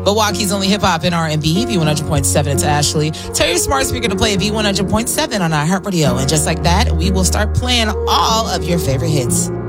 Milwaukee's only hip-hop and R&B, V100.7. It's Ashley. Tell your smart speaker to play V100.7 on iHeartRadio. And just like that, we will start playing all of your favorite hits.